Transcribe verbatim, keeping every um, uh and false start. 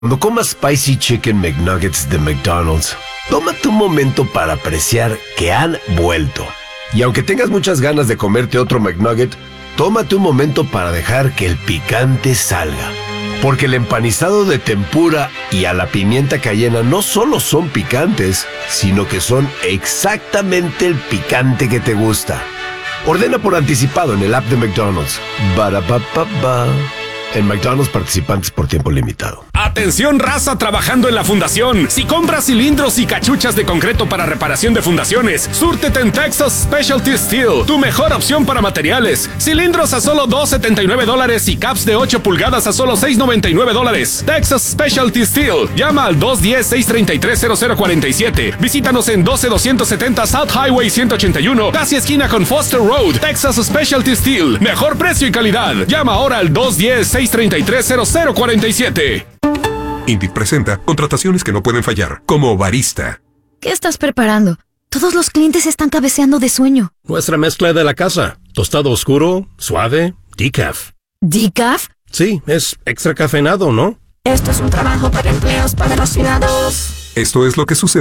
Cuando comas Spicy Chicken McNuggets de McDonald's, tómate un momento para apreciar que han vuelto. Y aunque tengas muchas ganas de comerte otro McNugget, tómate un momento para dejar que el picante salga. Porque el empanizado de tempura y a la pimienta cayena no solo son picantes, sino que son exactamente el picante que te gusta. Ordena por anticipado en el app de McDonald's. Ba-da-ba-ba-ba. En McDonald's, participantes por tiempo limitado. Atención, raza trabajando en la fundación. Si compras cilindros y cachuchas de concreto para reparación de fundaciones, súrtete en Texas Specialty Steel, tu mejor opción para materiales. Cilindros a solo dos setenta y nueve dólares y caps de ocho pulgadas a solo seis noventa y nueve dólares. Texas Specialty Steel. Llama al dos uno cero, seis tres tres, cero cero cuatro siete. Visítanos en doce doscientos setenta South Highway ciento ochenta y uno, casi esquina con Foster Road. Texas Specialty Steel. Mejor precio y calidad. Llama ahora al dos uno cero, seis tres tres, cero cero cuatro siete. Indeed presenta contrataciones que no pueden fallar, como barista. ¿Qué estás preparando? Todos los clientes están cabeceando de sueño. Nuestra mezcla de la casa. Tostado oscuro, suave, decaf. ¿Decaf? Sí, es extra cafeinado, ¿no? Esto es un trabajo para empleos patrocinados. Esto es lo que sucede